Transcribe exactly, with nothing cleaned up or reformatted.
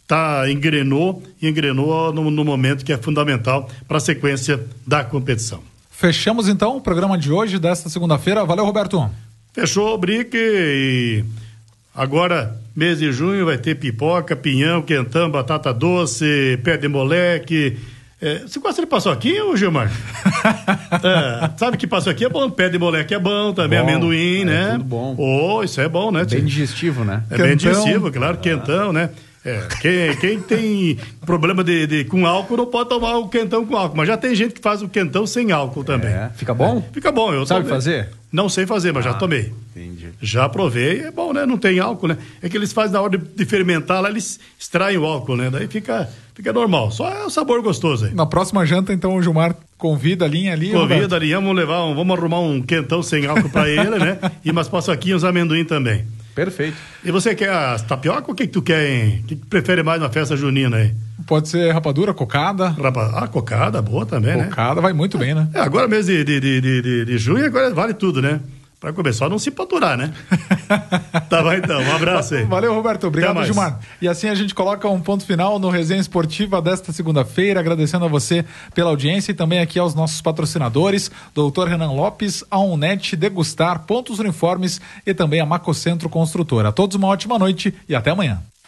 tá, engrenou e engrenou no, no momento que é fundamental para a sequência da competição. Fechamos então o programa de hoje, desta segunda-feira. Valeu, Roberto. Fechou, Brique, e agora, mês de junho, vai ter pipoca, pinhão, quentão, batata doce, pé de moleque. É, você gosta de paçoquinha, Gilmar? É, sabe que paçoquinha é bom, pé de moleque é bom também, bom, amendoim, é, né? Tudo bom. Oh, isso é bom, né? Bem digestivo, né? É quentão. Bem digestivo, claro, ah. Quentão, né? É, quem, quem tem problema de, de, com álcool não pode tomar o quentão com álcool, mas já tem gente que faz o quentão sem álcool também. É, fica bom? É, fica bom. Eu Sabe tomei. fazer? Não sei fazer, mas ah, já tomei. Entendi. Já provei, é bom, né? Não tem álcool, né? É que eles fazem na hora de, de fermentar lá, eles extraem o álcool, né? Daí fica, fica normal, só é o sabor gostoso aí. Na próxima janta, então, o Gilmar convida a linha ali. Convida a linha, vamos levar, um, vamos arrumar um quentão sem álcool pra ele, né? E umas paçoquinhas, amendoim também. Perfeito. E você quer as tapioca ou o que, que tu quer, hein? O que, que prefere mais na festa junina aí? Pode ser rapadura, cocada. Rapa... Ah, cocada, boa também, cocada, né? Cocada vai muito bem, né? É, agora mês de, de, de, de, de junho, agora vale tudo, né? Pra começar, não se paturar, né? Tá bom, então. Um abraço aí. Valeu, Roberto. Obrigado, Gilmar. E assim a gente coloca um ponto final no Resenha Esportiva desta segunda-feira, agradecendo a você pela audiência e também aqui aos nossos patrocinadores, doutor Renan Lopes, a Unnet, Degustar, Pontos Uniformes e também a Macocentro Construtora. A todos uma ótima noite e até amanhã.